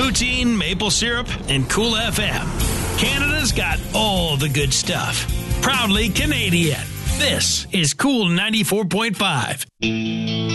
poutine, maple syrup, and Cool FM. Canada's got all the good stuff. Proudly Canadian. This is Cool 94.5.